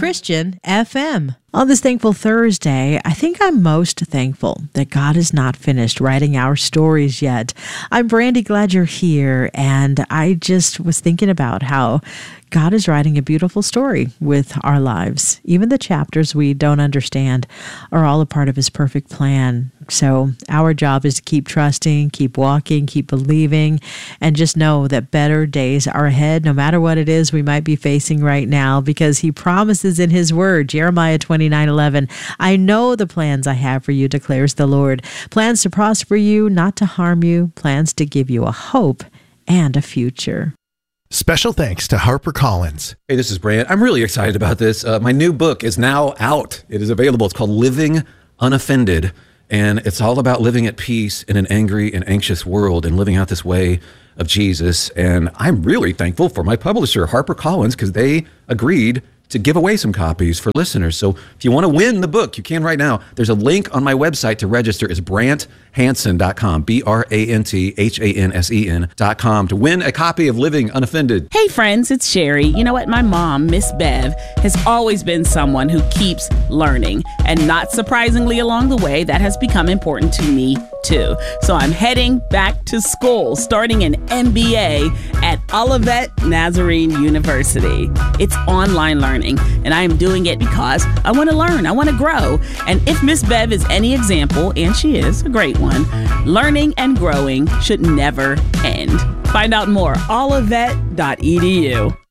Christian FM. On this Thankful Thursday, I think I'm most thankful that God is not finished writing our stories yet. I'm Brandy, glad you're here, and I just was thinking about how God is writing a beautiful story with our lives. Even the chapters we don't understand are all a part of His perfect plan. So our job is to keep trusting, keep walking, keep believing, and just know that better days are ahead, no matter what it is we might be facing right now, because He promises in His word, Jeremiah 29:11, I know the plans I have for you, declares the Lord. Plans to prosper you, not to harm you, plans to give you a hope and a future. Special thanks to HarperCollins. Hey, this is Brant. I'm really excited about this. My new book is now out. It is available. It's called Living Unoffended, and it's all about living at peace in an angry and anxious world and living out this way of Jesus. And I'm really thankful for my publisher, HarperCollins, because they agreed to give away some copies for listeners. So if you want to win the book, you can right now. There's a link on my website to register. It's BrantHansen.com, BrantHansen.com, to win a copy of Living Unoffended. Hey friends, it's Sherry. You know what? My mom, Miss Bev, has always been someone who keeps learning. And not surprisingly, along the way, that has become important to me too. So I'm heading back to school, starting an MBA at Olivet Nazarene University. It's online learning, and I am doing it because I want to learn, I want to grow. And if Miss Bev is any example, and she is a great one, learning and growing should never end. Find out more, olivet.edu.